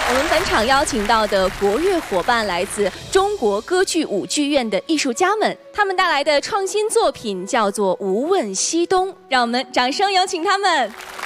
我们本场邀请到的国乐伙伴来自中国歌剧舞剧院的艺术家们，他们带来的创新作品叫做《无问西东》，让我们掌声有请他们。